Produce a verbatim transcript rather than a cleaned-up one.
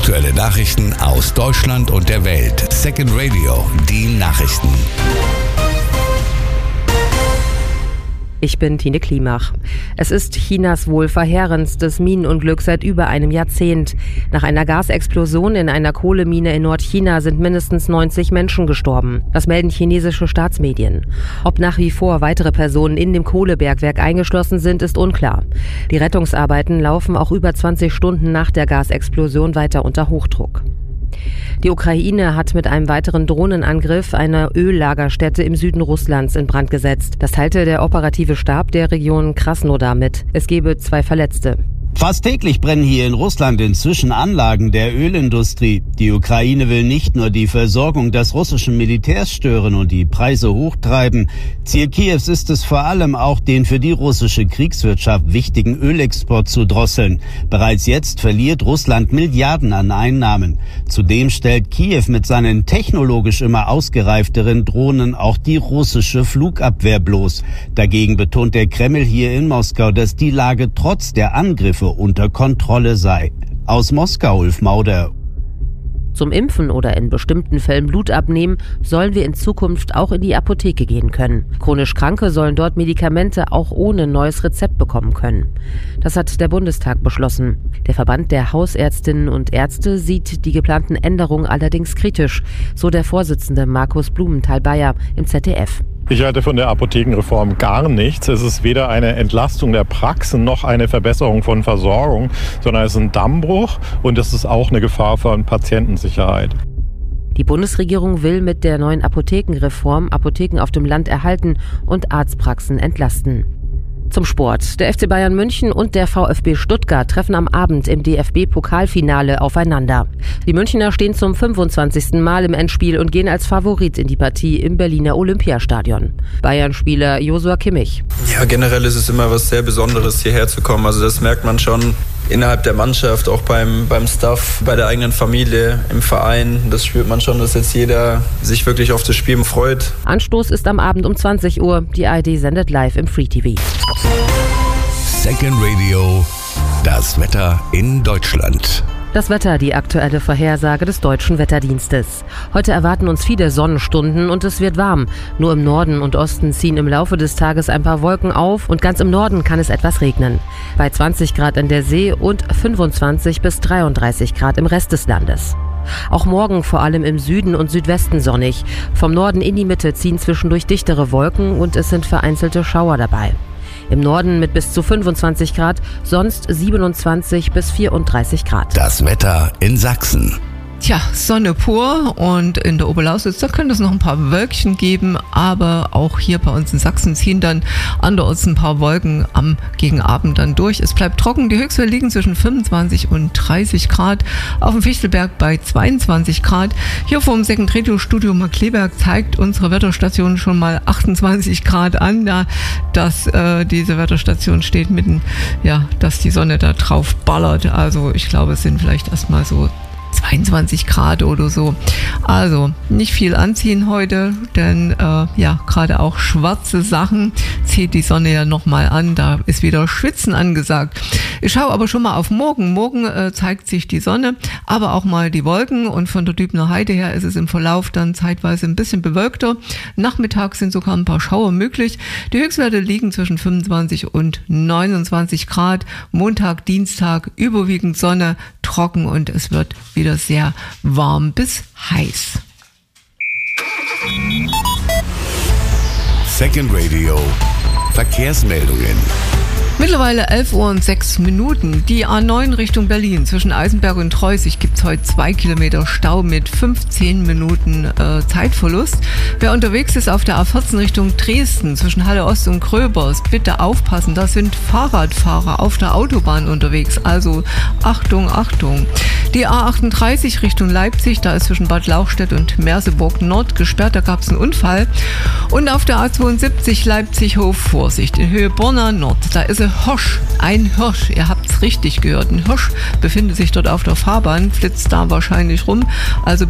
Aktuelle Nachrichten aus Deutschland und der Welt. Second Radio, die Nachrichten. Ich bin Tine Klimach. Es ist Chinas wohl verheerendstes Minenunglück seit über einem Jahrzehnt. Nach einer Gasexplosion in einer Kohlemine in Nordchina sind mindestens neunzig Menschen gestorben. Das melden chinesische Staatsmedien. Ob nach wie vor weitere Personen in dem Kohlebergwerk eingeschlossen sind, ist unklar. Die Rettungsarbeiten laufen auch über zwanzig Stunden nach der Gasexplosion weiter unter Hochdruck. Die Ukraine hat mit einem weiteren Drohnenangriff eine Öllagerstätte im Süden Russlands in Brand gesetzt. Das teilte der operative Stab der Region Krasnodar mit. Es gebe zwei Verletzte. Fast täglich brennen hier in Russland inzwischen Anlagen der Ölindustrie. Die Ukraine will nicht nur die Versorgung des russischen Militärs stören und die Preise hochtreiben. Ziel Kiews ist es vor allem auch, den für die russische Kriegswirtschaft wichtigen Ölexport zu drosseln. Bereits jetzt verliert Russland Milliarden an Einnahmen. Zudem stellt Kiew mit seinen technologisch immer ausgereifteren Drohnen auch die russische Flugabwehr bloß. Dagegen betont der Kreml hier in Moskau, dass die Lage trotz der Angriffe unter Kontrolle sei. Aus Moskau, Ulf Mauder. Zum Impfen oder in bestimmten Fällen Blut abnehmen, sollen wir in Zukunft auch in die Apotheke gehen können. Chronisch Kranke sollen dort Medikamente auch ohne neues Rezept bekommen können. Das hat der Bundestag beschlossen. Der Verband der Hausärztinnen und Ärzte sieht die geplanten Änderungen allerdings kritisch, so der Vorsitzende Markus Blumenthal-Bayer im Z D F. Ich halte von der Apothekenreform gar nichts. Es ist weder eine Entlastung der Praxen noch eine Verbesserung von Versorgung, sondern es ist ein Dammbruch und es ist auch eine Gefahr für Patientensicherheit. Die Bundesregierung will mit der neuen Apothekenreform Apotheken auf dem Land erhalten und Arztpraxen entlasten. Zum Sport. Der F C Bayern München und der VfB Stuttgart treffen am Abend im D F B-Pokalfinale aufeinander. Die Münchner stehen zum fünfundzwanzigsten Mal im Endspiel und gehen als Favorit in die Partie im Berliner Olympiastadion. Bayern-Spieler Joshua Kimmich. Ja, generell ist es immer was sehr Besonderes, hierher zu kommen. Also das merkt man schon innerhalb der Mannschaft, auch beim, beim Staff, bei der eigenen Familie, im Verein. Das spürt man schon, dass jetzt jeder sich wirklich auf das Spiel freut. Anstoß ist am Abend um zwanzig Uhr. Die A R D sendet live im Free T V. Second Radio, das Wetter in Deutschland. Das Wetter, die aktuelle Vorhersage des Deutschen Wetterdienstes. Heute erwarten uns viele Sonnenstunden und es wird warm. Nur im Norden und Osten ziehen im Laufe des Tages ein paar Wolken auf und ganz im Norden kann es etwas regnen. Bei zwanzig Grad an der See und fünfundzwanzig bis dreiunddreißig Grad im Rest des Landes. Auch morgen vor allem im Süden und Südwesten sonnig. Vom Norden in die Mitte ziehen zwischendurch dichtere Wolken und es sind vereinzelte Schauer dabei. Im Norden mit bis zu fünfundzwanzig Grad, sonst siebenundzwanzig bis vierunddreißig Grad. Das Wetter in Sachsen. Tja, Sonne pur und in der Oberlausitz, da könnte es noch ein paar Wölkchen geben, aber auch hier bei uns in Sachsen ziehen dann anderorts ein paar Wolken am gegen Abend dann durch. Es bleibt trocken, die Höchstwerte liegen zwischen fünfundzwanzig und dreißig Grad, auf dem Fichtelberg bei zweiundzwanzig Grad. Hier vom Second Radio Studio Markkleeberg zeigt unsere Wetterstation schon mal achtundzwanzig Grad an, da dass äh, diese Wetterstation steht mitten, ja, dass die Sonne da drauf ballert. Also ich glaube, es sind vielleicht erstmal so zweiundzwanzig Grad oder so. Also nicht viel anziehen heute, denn äh, ja, gerade auch schwarze Sachen zieht die Sonne ja nochmal an. Da ist wieder Schwitzen angesagt. Ich schaue aber schon mal auf morgen. Morgen äh, zeigt sich die Sonne, aber auch mal die Wolken und von der Dübner Heide her ist es im Verlauf dann zeitweise ein bisschen bewölkter. Nachmittags sind sogar ein paar Schauer möglich. Die Höchstwerte liegen zwischen fünfundzwanzig und neunundzwanzig Grad. Montag, Dienstag überwiegend Sonne, trocken und es wird wieder sehr warm bis heiß. Second Radio, Verkehrsmeldungen. Mittlerweile elf Uhr und sechs Minuten. Die A neun Richtung Berlin zwischen Eisenberg und Treusig gibt es heute zwei Kilometer Stau mit fünfzehn Minuten äh, Zeitverlust. Wer unterwegs ist auf der A vierzehn Richtung Dresden zwischen Halle Ost und Gröbers, bitte aufpassen, da sind Fahrradfahrer auf der Autobahn unterwegs. Also Achtung, Achtung. Die A achtunddreißig Richtung Leipzig, da ist zwischen Bad Lauchstädt und Merseburg Nord gesperrt, da gab es einen Unfall. Und auf der A zweiundsiebzig Leipzig-Hof Vorsicht in Höhe Borna Nord, da ist ein Hirsch, ein Hirsch, ihr habt es richtig gehört, ein Hirsch befindet sich dort auf der Fahrbahn, flitzt da wahrscheinlich rum, also